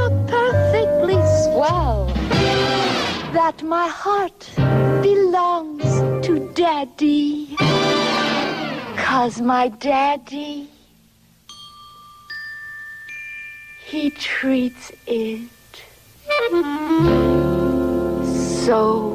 you're perfectly swell, that my heart belongs to Daddy, 'cause my Daddy, he treats it so.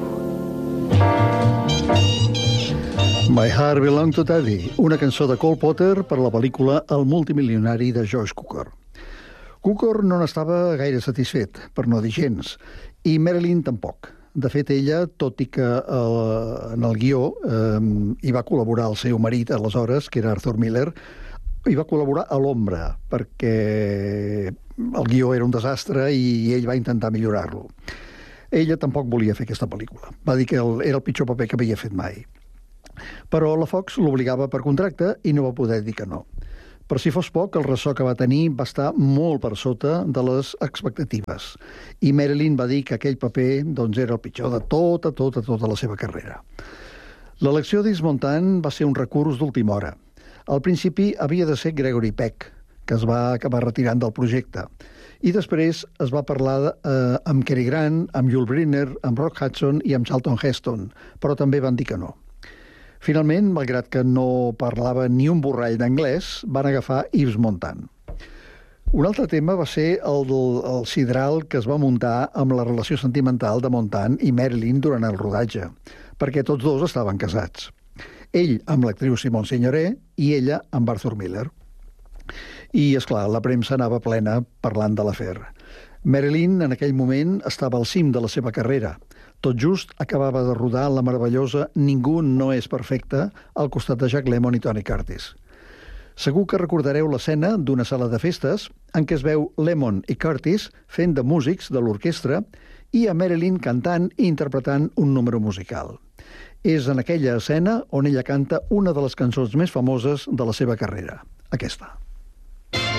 My Heart Belongs to Daddy, una cançó de Cole Potter per la pel·lícula El multimilionari de Josh Cukor. Cukor no n'estava gaire satisfet, per no dir gens, i Marilyn tampoc. De fet, ella, tot i que en el guió hi va col·laborar el seu marit, aleshores, que era Arthur Miller, hi va col·laborar a l'ombra, perquè el guió era un desastre i ell va intentar millorar-lo. Ella tampoc volia fer aquesta pel·lícula. Va dir que era el pitjor paper que havia fet mai. Però la Fox l'obligava per contracte i no va poder dir que no. Per si fos poc, el ressò que va tenir va estar molt per sota de les expectatives. I Marilyn va dir que aquell paper era el pitjor de tota la seva carrera. L'elecció d'Yves Montand va ser un recurs d'última hora. Al principi havia de ser Gregory Peck, que es va acabar retirant del projecte. I després es va parlar amb Cary Grant, amb Yul Brynner, amb Rock Hudson i amb Charlton Heston, però també van dir que no. Finalment, malgrat que no parlava ni un borrall d'anglès, van agafar Yves Montand. Un altre tema va ser el sidral que es va muntar amb la relació sentimental de Montand i Marilyn durant el rodatge, perquè tots dos estaven casats. Ell amb l'actriu Simone Signoret i ella amb Arthur Miller. I, esclar, la premsa anava plena parlant de l'afer. Marilyn, en aquell moment, estava al cim de la seva carrera. Tot just acabava de rodar la meravellosa Ningú no és perfecte al costat de Jack Lemmon i Tony Curtis. Segur que recordareu l'escena d'una sala de festes en què es veu Lemmon i Curtis fent de músics de l'orquestra i a Marilyn cantant i interpretant un número musical. És en aquella escena on ella canta una de les cançons més famoses de la seva carrera, aquesta.